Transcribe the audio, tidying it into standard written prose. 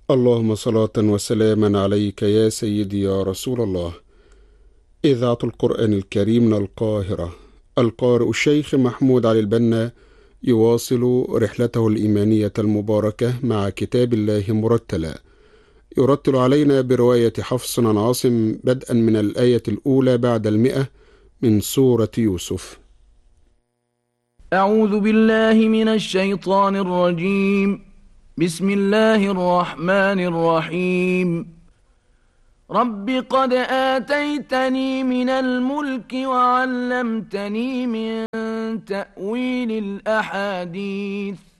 اللهم صلاة وسلاما عليك يا سيدي يا رسول الله. إذاعة القرآن الكريم من القاهرة، القارئ الشيخ محمود علي البنا يواصل رحلته الإيمانية المباركة مع كتاب الله مرتلا. يرتل علينا برواية حفص عن عاصم بدءا من الآية الأولى بعد 100 من سورة يوسف. أعوذ بالله من الشيطان الرجيم. بسم الله الرحمن الرحيم. رب قد آتيتني من الملك وعلمتني من تأويل الأحاديث